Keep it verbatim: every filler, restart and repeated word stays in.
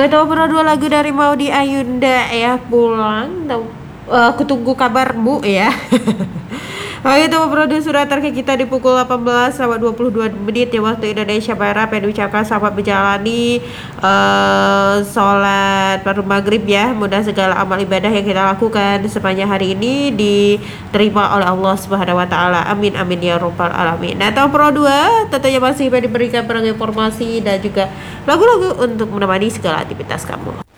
tahu pernah dua lagu dari Maudy Ayunda ya pulang. Tahu, uh, aku tunggu kabarmu ya. Oke, itu produser terakhir kita di pukul delapan belas sampai dua puluh dua menit ya waktu Indonesia Barat. Yang diucapkan selamat menjalani uh, sholat baru maghrib ya. Mudah segala amal ibadah yang kita lakukan sepanjang hari ini diterima oleh Allah Subhanahu Wa Taala. Amin amin ya robbal alamin. Nah, tahun Pro dua tentunya masih diberikan perang informasi dan juga lagu-lagu untuk menemani segala aktivitas kamu.